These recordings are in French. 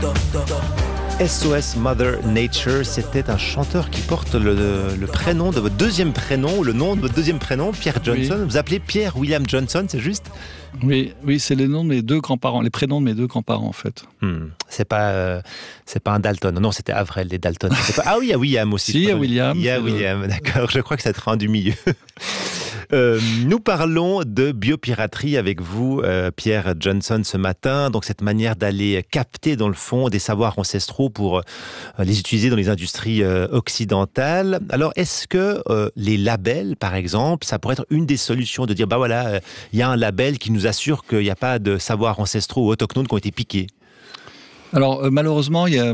SOS Mother Nature, c'était un chanteur qui porte le prénom de votre deuxième prénom, ou le nom de votre deuxième prénom, Pierre Johnson. Oui. Vous appelez Pierre William Johnson, c'est juste ? Oui, c'est les noms de mes deux grands-parents, les prénoms de mes deux grands-parents en fait. C'est pas un Dalton. Non, c'était Avril, les Dalton. Ah oui, il y a William aussi. Si, il y a William. Il y a William, d'accord. Je crois que ça te rend du milieu. Nous parlons de biopiraterie avec vous, Pierre Johnson, ce matin. Donc cette manière d'aller capter dans le fond des savoirs ancestraux pour les utiliser dans les industries occidentales. Alors est-ce que les labels, par exemple, ça pourrait être une des solutions de dire, bah voilà, il y a un label qui nous assure qu'il n'y a pas de savoirs ancestraux ou autochtones qui ont été piqués? Alors malheureusement, les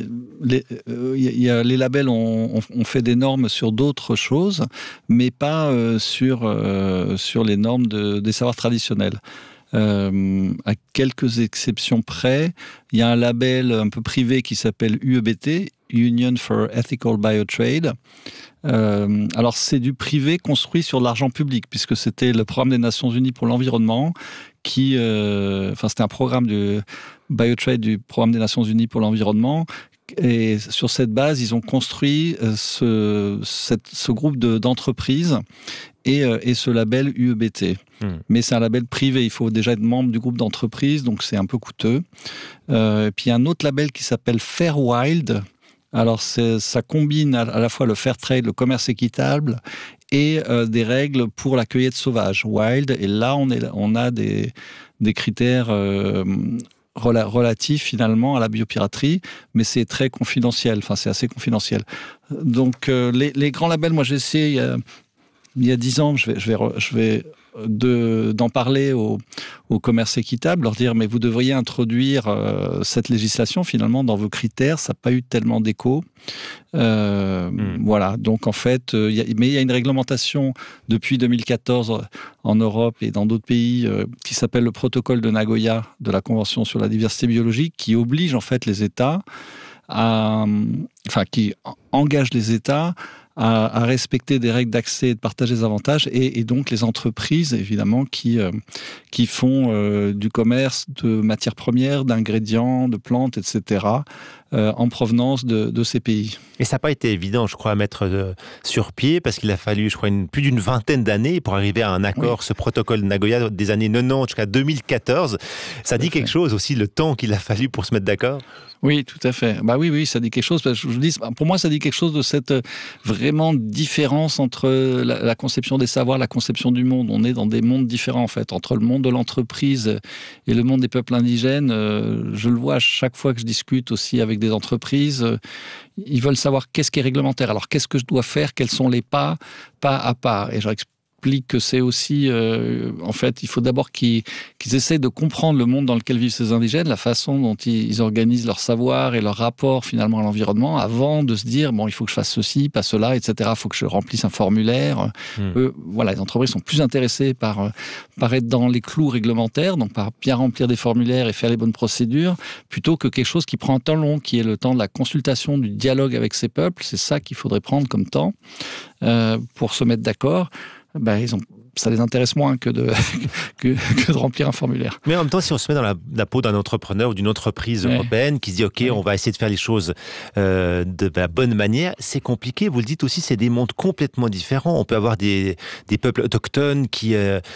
labels ont fait des normes sur d'autres choses, mais pas sur les normes des savoirs traditionnels. À quelques exceptions près, il y a un label un peu privé qui s'appelle UEBT, Union for Ethical Biotrade. Alors c'est du privé construit sur de l'argent public, puisque c'était le programme des Nations Unies pour l'environnement c'était un programme de Biotrade du programme des Nations Unies pour l'environnement. Et sur cette base, ils ont construit ce groupe d'entreprises et ce label UEBT. Mais c'est un label privé, il faut déjà être membre du groupe d'entreprises, donc c'est un peu coûteux. Et puis il y a un autre label qui s'appelle Fairwild. Alors ça combine à la fois le fair trade, le commerce équitable, et des règles pour la cueillette sauvage, wild. Et là, on a des critères relatifs finalement à la biopiraterie, mais c'est très confidentiel. Enfin, c'est assez confidentiel. Donc, les grands labels, moi j'ai essayé il y a 10 ans, je vais d'en parler au commerce équitable, leur dire mais vous devriez introduire cette législation finalement dans vos critères, ça n'a pas eu tellement d'écho. Voilà, donc en fait, mais il y a une réglementation depuis 2014 en Europe et dans d'autres pays qui s'appelle le protocole de Nagoya de la Convention sur la diversité biologique, qui oblige en fait les États qui engage les États à respecter des règles d'accès et de partage des avantages, et donc les entreprises, évidemment, qui font du commerce de matières premières, d'ingrédients, de plantes, etc., en provenance de ces pays. Et ça n'a pas été évident, je crois, à mettre sur pied, parce qu'il a fallu, je crois, plus d'une vingtaine d'années pour arriver à un accord, oui. Ce protocole de Nagoya des années 90 jusqu'à 2014. Ça dit quelque chose aussi, le temps qu'il a fallu pour se mettre d'accord? Oui, tout à fait. Bah oui, ça dit quelque chose. Parce que je dis, pour moi, ça dit quelque chose de cette vraiment différence entre la conception des savoirs, la conception du monde. On est dans des mondes différents, en fait, entre le monde de l'entreprise et le monde des peuples indigènes. Je le vois à chaque fois que je discute aussi avec des entreprises. Ils veulent savoir qu'est-ce qui est réglementaire. Alors, qu'est-ce que je dois faire? Quels sont les pas à pas? Et je explique que c'est aussi, en fait, il faut d'abord qu'ils essayent de comprendre le monde dans lequel vivent ces indigènes, la façon dont ils organisent leur savoir et leur rapport finalement à l'environnement, avant de se dire, bon, il faut que je fasse ceci, pas cela, etc. Il faut que je remplisse un formulaire. Voilà, les entreprises sont plus intéressées par être dans les clous réglementaires, donc par bien remplir des formulaires et faire les bonnes procédures, plutôt que quelque chose qui prend un temps long, qui est le temps de la consultation, du dialogue avec ces peuples. C'est ça qu'il faudrait prendre comme temps pour se mettre d'accord. Ça les intéresse moins que de remplir un formulaire. Mais en même temps, si on se met dans la peau d'un entrepreneur ou d'une entreprise européenne qui se dit OK, on va essayer de faire les choses de la bonne manière, c'est compliqué. Vous le dites aussi, c'est des mondes complètement différents. On peut avoir des peuples autochtones qui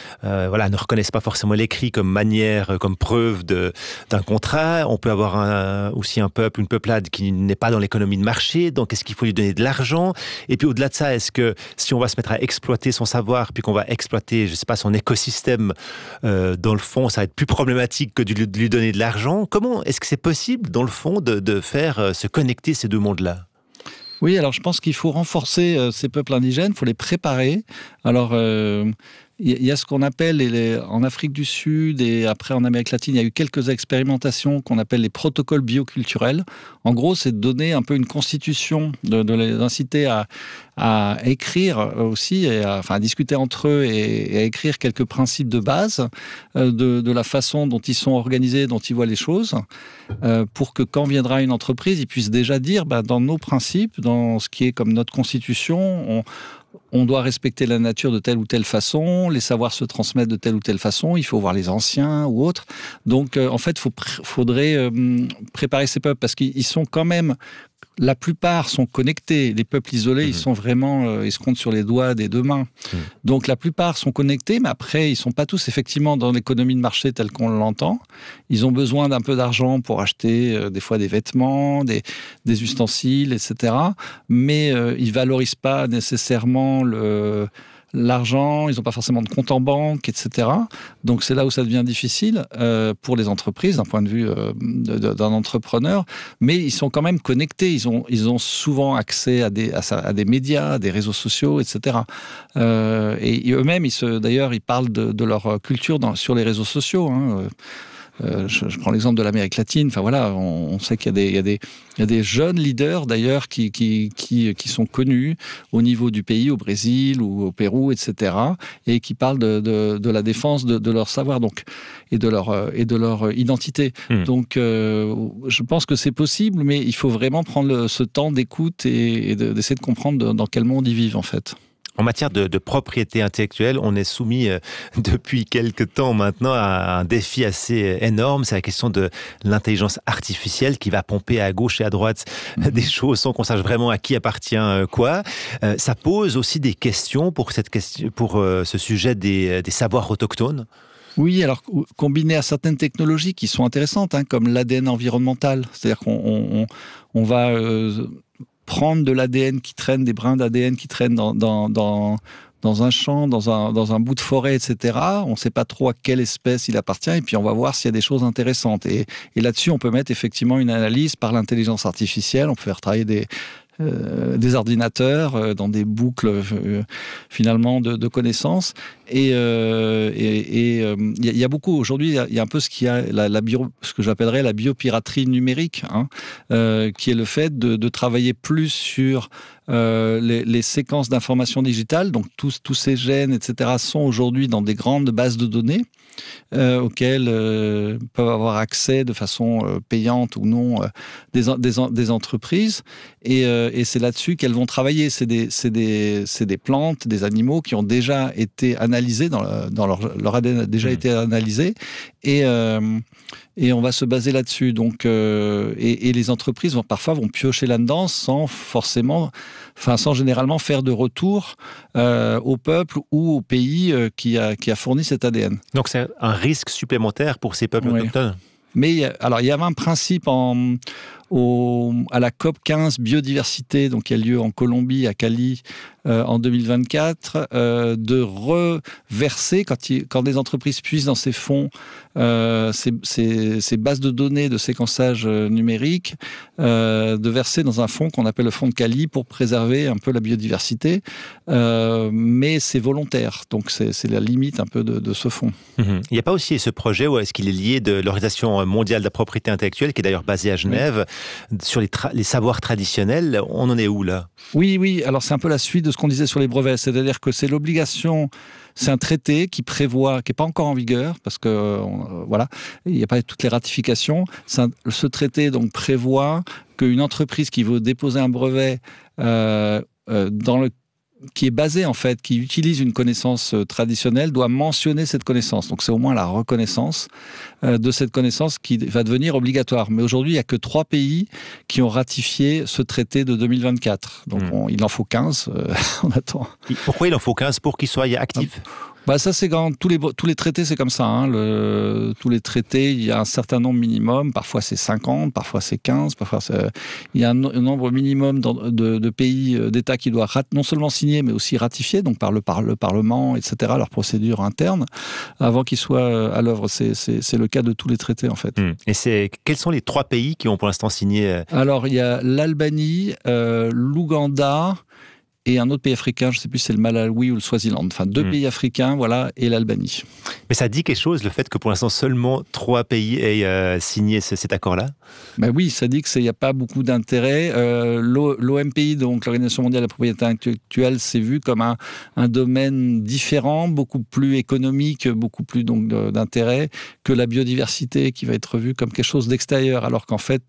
ne reconnaissent pas forcément l'écrit comme manière, comme preuve d'un contrat. On peut avoir aussi une peuplade qui n'est pas dans l'économie de marché. Donc, est-ce qu'il faut lui donner de l'argent? Et puis, au-delà de ça, est-ce que si on va se mettre à exploiter son savoir, puis qu'on va exploiter, je sais pas, son écosystème, dans le fond, ça va être plus problématique que de lui donner de l'argent. Comment est-ce que c'est possible, dans le fond, de faire se connecter ces deux mondes-là? Oui, alors je pense qu'il faut renforcer ces peuples indigènes, il faut les préparer. Alors, il y a ce qu'on appelle, en Afrique du Sud et après en Amérique latine, il y a eu quelques expérimentations qu'on appelle les protocoles bioculturels. En gros, c'est de donner un peu une constitution, de les inciter à écrire aussi, à discuter entre eux et à écrire quelques principes de base de la façon dont ils sont organisés, dont ils voient les choses, pour que quand viendra une entreprise, ils puissent déjà dire, dans nos principes, dans ce qui est comme notre constitution, on doit respecter la nature de telle ou telle façon, les savoirs se transmettent de telle ou telle façon, il faut voir les anciens ou autres. Donc, en fait, faudrait préparer ces peuples parce qu'ils sont quand même... La plupart sont connectés. Les peuples isolés, ils sont vraiment, ils se comptent sur les doigts des deux mains. Donc la plupart sont connectés, mais après, ils sont pas tous effectivement dans l'économie de marché telle qu'on l'entend. Ils ont besoin d'un peu d'argent pour acheter des fois des vêtements, des ustensiles, etc. Mais ils valorisent pas nécessairement l'argent, ils n'ont pas forcément de compte en banque, etc. Donc c'est là où ça devient difficile pour les entreprises, d'un point de vue d'un entrepreneur, mais ils sont quand même connectés, ils ont souvent accès à des médias, à des réseaux sociaux, etc. Et eux-mêmes, d'ailleurs, ils parlent de leur culture sur les réseaux sociaux, hein. Je prends l'exemple de l'Amérique latine. Enfin voilà, on sait qu'il y a des jeunes leaders d'ailleurs qui sont connus au niveau du pays, au Brésil ou au Pérou, etc. et qui parlent de la défense de leur savoir et de leur identité. Donc je pense que c'est possible, mais il faut vraiment prendre ce temps d'écoute et d'essayer de comprendre dans quel monde ils vivent en fait. En matière de propriété intellectuelle, on est soumis depuis quelques temps maintenant à un défi assez énorme. C'est la question de l'intelligence artificielle qui va pomper à gauche et à droite des choses sans qu'on sache vraiment à qui appartient quoi. Ça pose aussi des questions pour ce sujet des savoirs autochtones. Oui, alors combiné à certaines technologies qui sont intéressantes, hein, comme l'ADN environnemental. C'est-à-dire qu'on va... prendre de l'ADN qui traîne, des brins d'ADN qui traînent dans un champ, dans un bout de forêt, etc. On ne sait pas trop à quelle espèce il appartient, et puis on va voir s'il y a des choses intéressantes. Et là-dessus, on peut mettre effectivement une analyse par l'intelligence artificielle, on peut faire travailler des ordinateurs dans des boucles finalement de connaissances et il y a beaucoup aujourd'hui, il y a un peu ce que j'appellerais la biopiraterie numérique, hein, qui est le fait de travailler plus sur les séquences d'informations digitales. Donc tous ces gènes, etc., sont aujourd'hui dans des grandes bases de données auxquelles peuvent avoir accès de façon payante ou non des entreprises, et c'est là-dessus qu'elles vont travailler. C'est des plantes, des animaux qui ont déjà été analysés, dans leur ADN a déjà été analysé, et on va se baser là-dessus. Donc, et les entreprises parfois vont piocher là-dedans sans généralement faire de retour au peuple ou au pays qui a fourni cet ADN. Donc c'est un risque supplémentaire pour ces peuples autochtones. Mais alors, il y avait un principe à la COP 15 biodiversité, donc qui a lieu en Colombie, à Cali, en 2024, de reverser, quand des entreprises puissent dans ces fonds, ces bases de données de séquençage numérique, de verser dans un fonds qu'on appelle le fonds de Cali pour préserver un peu la biodiversité, mais c'est volontaire, donc c'est la limite un peu de ce fonds. Il n'y a pas aussi ce projet, ou est-ce qu'il est lié de l'Organisation mondiale de la propriété intellectuelle, qui est d'ailleurs basée à Genève, sur les savoirs traditionnels? On en est où là? Oui, alors c'est un peu la suite de ce qu'on disait sur les brevets, c'est-à-dire que c'est l'obligation, c'est un traité qui prévoit, qui n'est pas encore en vigueur, parce que voilà, il n'y a pas toutes les ratifications. Ce traité donc prévoit qu'une entreprise qui veut déposer un brevet qui est basé en fait, qui utilise une connaissance traditionnelle, doit mentionner cette connaissance. Donc c'est au moins la reconnaissance de cette connaissance qui va devenir obligatoire. Mais aujourd'hui, il n'y a que 3 pays qui ont ratifié ce traité de 2024. Donc il en faut 15, on attend. Pourquoi il en faut 15 pour qu'il soit actif? Ça, c'est quand tous les traités, c'est comme ça. Hein. Tous les traités, il y a un certain nombre minimum. Parfois, c'est 50, parfois, c'est 15. Il y a un nombre minimum de pays, d'États qui doivent non seulement signer, mais aussi ratifier, donc par le Parlement, etc., leur procédure interne, avant qu'ils soient à l'œuvre. C'est le cas de tous les traités, en fait. Et quels sont les 3 pays qui ont pour l'instant signé? Alors, il y a l'Albanie, l'Ouganda, et un autre pays africain, je ne sais plus si c'est le Malawi ou le Swaziland. Enfin, 2 pays africains, voilà, et l'Albanie. Mais ça dit quelque chose, le fait que pour l'instant, seulement 3 pays aient signé cet accord-là? Oui, ça dit qu'il n'y a pas beaucoup d'intérêt. L'OMPI, donc l'Organisation mondiale de la propriété intellectuelle, c'est vu comme un domaine différent, beaucoup plus économique, beaucoup plus d'intérêt que la biodiversité, qui va être vue comme quelque chose d'extérieur, alors qu'en fait,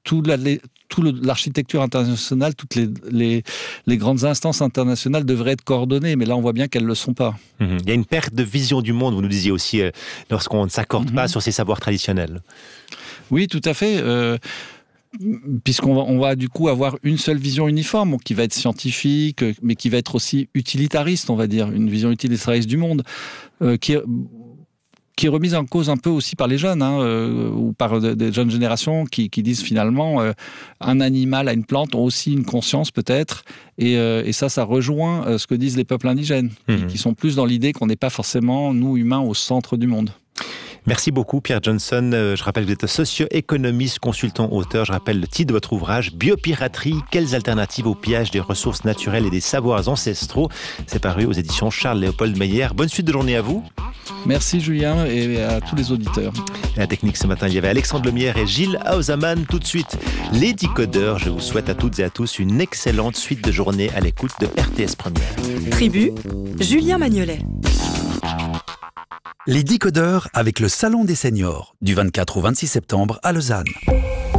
l'architecture internationale, toutes les grandes instances internationales devraient être coordonnées, mais là on voit bien qu'elles ne le sont pas. Il y a une perte de vision du monde, vous nous disiez aussi, lorsqu'on ne s'accorde pas sur ces savoirs traditionnels. Oui, tout à fait. Puisqu'on va du coup avoir une seule vision uniforme, qui va être scientifique, mais qui va être aussi utilitariste, on va dire, une vision utilitariste du monde, qui est remise en cause un peu aussi par les jeunes, ou par des jeunes générations qui disent finalement un animal, une plante ont aussi une conscience peut-être, et ça rejoint ce que disent les peuples indigènes, qui sont plus dans l'idée qu'on n'est pas forcément, nous humains, au centre du monde. Merci beaucoup Pierre Johnson. Je rappelle que vous êtes socio-économiste, consultant, auteur. Je rappelle le titre de votre ouvrage, Biopiraterie, quelles alternatives au pillage des ressources naturelles et des savoirs ancestraux. C'est paru aux éditions Charles-Léopold Meyer. Bonne suite de journée à vous. Merci Julien et à tous les auditeurs. À la technique ce matin, il y avait Alexandre Lemierre et Gilles Hausaman. Tout de suite, les Décodeurs. Je vous souhaite à toutes et à tous une excellente suite de journée à l'écoute de RTS Première. Tribu, Julien Magnolet. Les Décodeurs avec le Salon des Seniors, du 24 au 26 septembre à Lausanne.